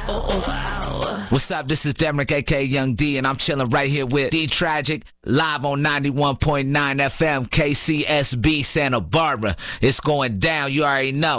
What's up? This is Derek, aka Young D, and I'm chilling right here with D Tragic, live on 91.9 FM, KCSB, Santa Barbara. It's going down, you already know.